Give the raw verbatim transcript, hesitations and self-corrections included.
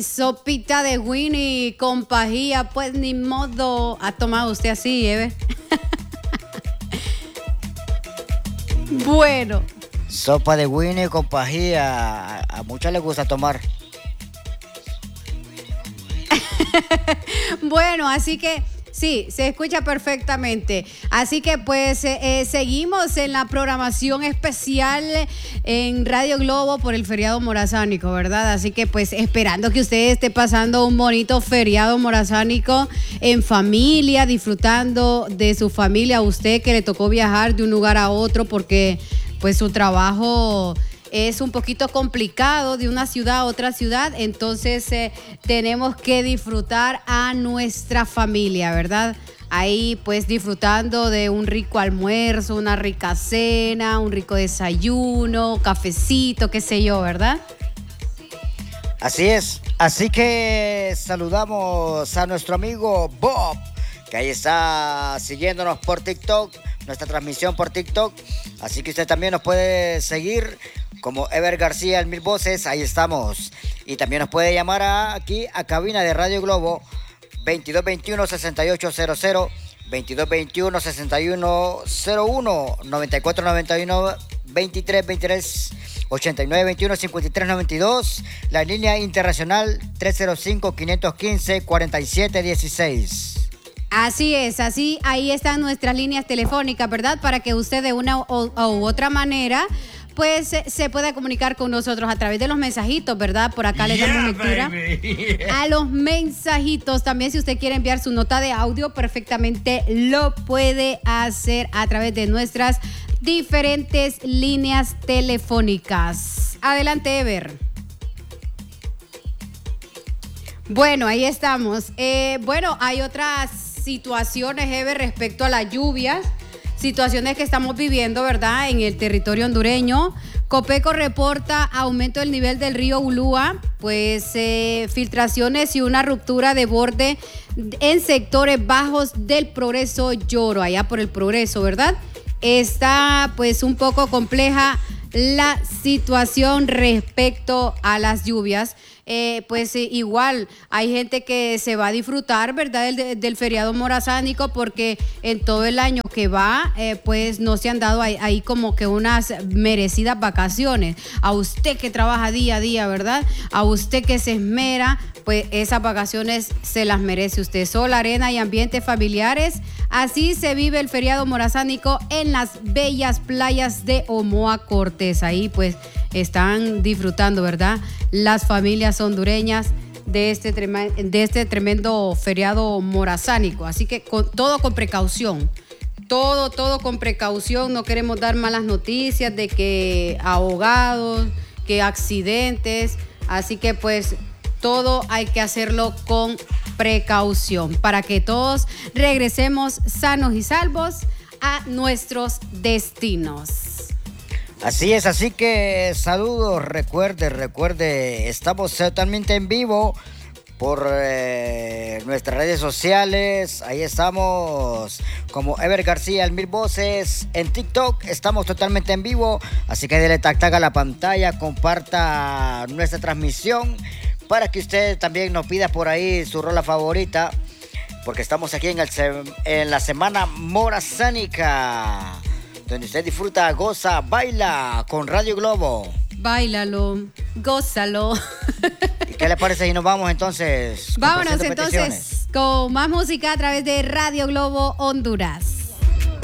Sopita de Winnie con pajía, pues ni modo. ¿Ha tomado usted así, Eve? Bueno. Sopa de Winnie con pajía. A, a muchas les gusta tomar. Bueno, así que sí, se escucha perfectamente. Así que pues eh, eh, seguimos en la programación especial en Radio Globo por el feriado morazánico, ¿verdad? Así que pues esperando que usted esté pasando un bonito feriado morazánico en familia, disfrutando de su familia. Usted que le tocó viajar de un lugar a otro porque pues su trabajo es un poquito complicado de una ciudad a otra ciudad, entonces eh, tenemos que disfrutar a nuestra familia, ¿verdad? Ahí pues disfrutando de un rico almuerzo, una rica cena, un rico desayuno, cafecito, qué sé yo, ¿verdad? Así es, así que saludamos a nuestro amigo Bob, que ahí está siguiéndonos por TikTok, nuestra transmisión por TikTok, así que usted también nos puede seguir como Ever García, el Mil Voces, ahí estamos. Y también nos puede llamar a, aquí a cabina de Radio Globo, veintidós veintiuno, sesenta y ocho cero cero, veintidós veintiuno, sesenta y uno cero uno, noventa y cuatro noventa y uno, veintitrés veintitrés, ochenta y nueve veintiuno, cincuenta y tres noventa y dos, la línea internacional tres cero cinco, quinientos quince, cuarenta y siete dieciséis. Así es, así ahí están nuestras líneas telefónicas, ¿verdad? Para que usted de una u, u otra manera pues se, se puede comunicar con nosotros a través de los mensajitos, ¿verdad? Por acá le Yeah, damos lectura baby. a los mensajitos. También si usted quiere enviar su nota de audio, perfectamente lo puede hacer a través de nuestras diferentes líneas telefónicas. Adelante, Ever. Bueno, ahí estamos. Eh, bueno, hay otras situaciones, Ever, respecto a las lluvias. Situaciones que estamos viviendo, ¿verdad? En el territorio hondureño. Copeco reporta aumento del nivel del río Ulúa, pues eh, filtraciones y una ruptura de borde en sectores bajos del Progreso Lloro, allá por el Progreso, ¿verdad? Está pues un poco compleja la situación respecto a las lluvias. Eh, pues eh, igual hay gente que se va a disfrutar, ¿verdad? Del, del feriado morazánico, porque en todo el año que va, eh, pues no se han dado ahí, ahí como que unas merecidas vacaciones. A usted que trabaja día a día, ¿verdad? A usted que se esmera, pues esas vacaciones se las merece usted. Sol, arena y ambientes familiares. Así se vive el feriado morazánico en las bellas playas de Omoa Cortés. Ahí pues están disfrutando, ¿verdad? Las familias hondureñas de este, trem- de este tremendo feriado morazánico. Así que con, todo con precaución. Todo, todo con precaución. No queremos dar malas noticias de que ahogados, que accidentes. Así que pues todo hay que hacerlo con precaución para que todos regresemos sanos y salvos a nuestros destinos. Así es, así que saludos, recuerde, recuerde, estamos totalmente en vivo por eh, nuestras redes sociales, ahí estamos como Ever García, el Mil Voces, en TikTok estamos totalmente en vivo, así que dele tac tac a la pantalla, comparta nuestra transmisión para que usted también nos pida por ahí su rola favorita, porque estamos aquí en, el, en la semana morazánica, donde usted disfruta, goza, baila con Radio Globo. Báilalo, gózalo. ¿Y qué le parece si nos vamos entonces? Vámonos entonces con más música a través de Radio Globo Honduras.